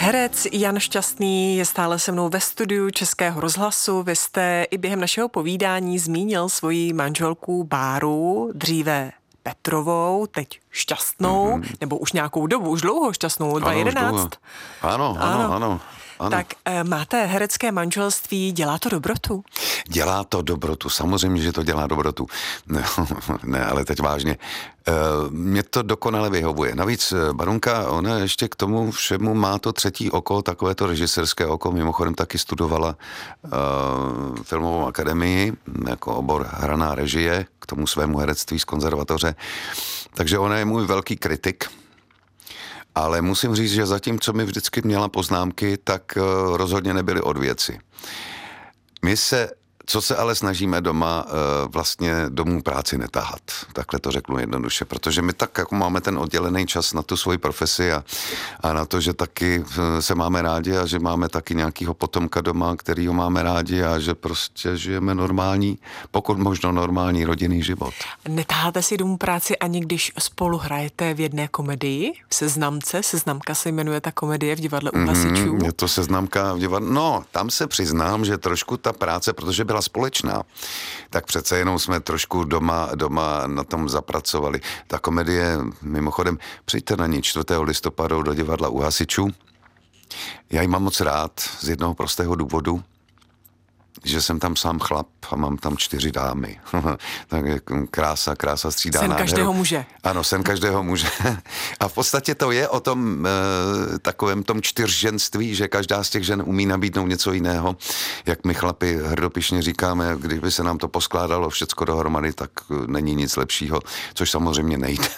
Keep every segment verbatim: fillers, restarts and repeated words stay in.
Herec Jan Šťastný je stále se mnou ve studiu Českého rozhlasu. Vy jste i během našeho povídání zmínil svoji manželku Báru, dříve Petrovou, teď Šťastnou, mm-hmm. nebo už nějakou dobu, už dlouho Šťastnou, dva tisíce jedenáct. Ano, ano, ano, ano. Ano. Tak e, máte herecké manželství, dělá to dobrotu? Dělá to dobrotu, samozřejmě, že to dělá dobrotu. Ne, ne ale teď vážně. E, mě to dokonale vyhovuje. Navíc Barunka, ona ještě k tomu všemu má to třetí oko, takové to režisérské oko, mimochodem taky studovala e, filmovou akademii, jako obor hraná režie, k tomu svému herectví z konzervatoře. Takže ona je můj velký kritik. Ale musím říct, že zatímco mi vždycky měla poznámky, tak rozhodně nebyly od věci. My se, co se ale snažíme doma, vlastně domů práci netahat. Takhle to řeknu jednoduše, protože my tak jako máme ten oddělený čas na tu svoji profesi a, a na to, že taky se máme rádi a že máme taky nějakýho potomka doma, kterýho máme rádi a že prostě žijeme normální, pokud možno normální rodinný život. Netáháte si domů práci ani když spolu hrajete v jedné komedii? Seznamce, Seznamka se jmenuje ta komedie v divadle u Hasičů. Mm, je to Seznamka v divadle. No, tam se přiznám, že trošku ta práce, protože byla společná, tak přece jenom jsme trošku doma, doma na tom zapracovali. Ta komedie, mimochodem, přijďte na ní čtvrtého listopadu do divadla u Hasičů. Já ji mám moc rád z jednoho prostého důvodu, že jsem tam sám chlap a mám tam čtyři dámy. Tak je krása, krása střídá Sen nádheru. každého muže. Ano, sen každého muže. A v podstatě to je o tom e, takovém tom čtyřženství, že každá z těch žen umí nabídnout něco jiného. Jak my chlapi hrdopišně říkáme, kdyby se nám to poskládalo všecko dohromady, tak není nic lepšího, což samozřejmě nejde.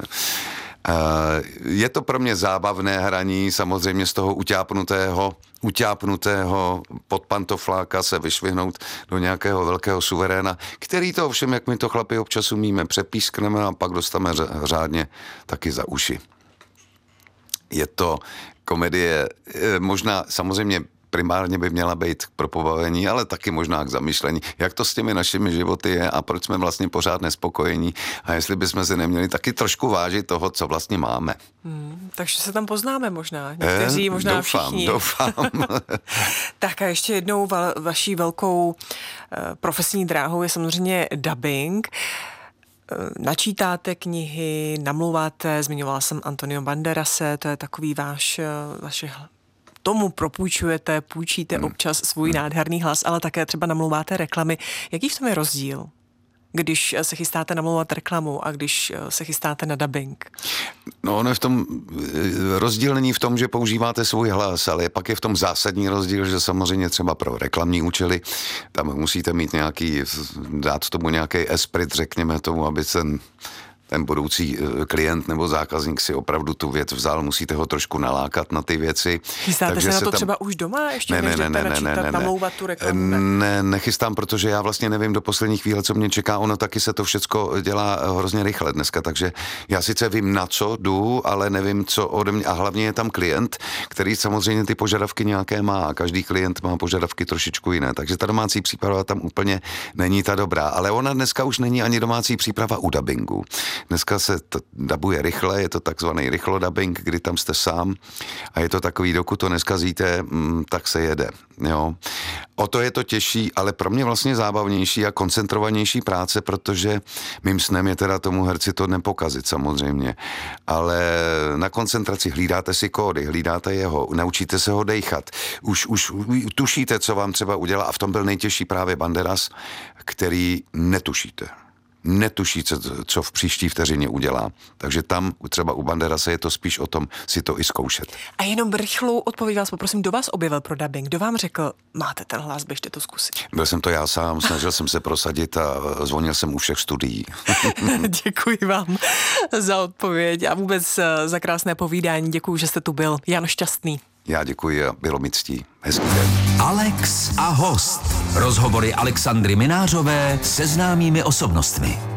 Je to pro mě zábavné hraní, samozřejmě z toho utápnutého, utápnutého podpantofláka se vyšvihnout do nějakého velkého suveréna, který to ovšem, jak my to chlapi občas umíme, přepískneme a pak dostaneme řádně taky za uši. Je to komedie, možná samozřejmě primárně by měla být pro pobavení, ale taky možná k zamyšlení, jak to s těmi našimi životy je a proč jsme vlastně pořád nespokojení a jestli bychom si neměli taky trošku vážit toho, co vlastně máme. Hmm, takže se tam poznáme možná. Někteří, eh, možná doufám, všichni. Doufám, Tak a ještě jednou va- vaší velkou uh, profesní dráhou je samozřejmě dubbing. Načítáte knihy, namlouváte, zmiňovala jsem Antonio Banderase, to je takový váš, vaše tomu propůjčujete, půjčíte občas svůj nádherný hlas, ale také třeba namlouváte reklamy. Jaký v tom je rozdíl, když se chystáte namlouvat reklamu a když se chystáte na dubbing? No, ono je v tom, rozdíl není v tom, že používáte svůj hlas, ale pak je v tom zásadní rozdíl, že samozřejmě třeba pro reklamní účely tam musíte mít nějaký, dát tomu nějaký esprit, řekněme tomu, aby ten ten budoucí klient nebo zákazník si opravdu tu věc vzal, musíte ho trošku nalákat na ty věci. Chystáte se na to tam... třeba už doma, ještě ne, než ne, jdete ne, načítat, ne, ne, namlouvat tu reklamu? Ne, ne, nechystám, protože já vlastně nevím do poslední chvíle, co mě čeká. Ono taky se to všecko dělá hrozně rychle dneska, takže já sice vím, na co jdu, ale nevím, co ode mě. A hlavně je tam klient, který samozřejmě ty požadavky nějaké má. A každý klient má požadavky trošičku jiné, takže ta domácí příprava tam úplně není ta dobrá. Ale ona dneska už není ani domácí příprava u dabingu. Dneska se to dabuje rychle, je to takzvaný rychlodubbing, kdy tam jste sám a je to takový, dokud to neskazíte, tak se jede. Jo. O to je to těžší, ale pro mě vlastně zábavnější a koncentrovanější práce, protože mým snem je teda tomu herci to nepokazit samozřejmě, ale na koncentraci hlídáte si kódy, hlídáte jeho, naučíte se ho dejchat, už, už tušíte, co vám třeba udělá a v tom byl nejtěžší právě Banderas, který netušíte. Netušíte, co v příští vteřině udělá. Takže tam třeba u Banderase je to spíš o tom si to i zkoušet. A jenom rychlou odpověď vás poprosím, kdo vás objevil pro dubbing? Kdo vám řekl, máte ten hlas, běžte to zkusit? Byl jsem to já sám, snažil jsem se prosadit a zvonil jsem u všech studií. Děkuji vám za odpověď a vůbec za krásné povídání. Děkuji, že jste tu byl. Jan Šťastný. Já děkuji a bylo mi ctí. Hezký den. Alex a host. Rozhovory Alexandry Minářové se známými osobnostmi.